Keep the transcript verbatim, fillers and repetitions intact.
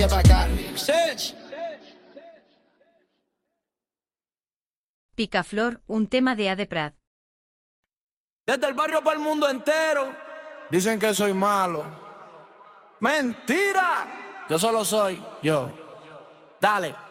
Picaflor, un tema de Ade Prat. Desde el barrio para el mundo entero dicen que soy malo. ¡Mentira! Yo solo soy yo. Dale.